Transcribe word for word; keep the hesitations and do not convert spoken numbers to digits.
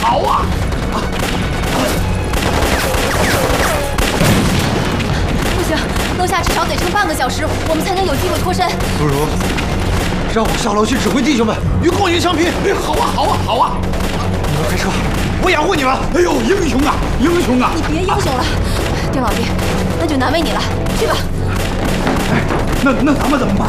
好啊！ 不行，楼下至少得撑半个小时，我们才能有机会脱身。 不如让我上楼去指挥弟兄们与共赢相拼。 哎，好啊，好啊，好啊！ 你们开车，我养活你们。 哎呦，英雄啊，英雄啊！ 你别英雄了，丁老弟，那就难为你了，去吧。 哎，那那咱们怎么办？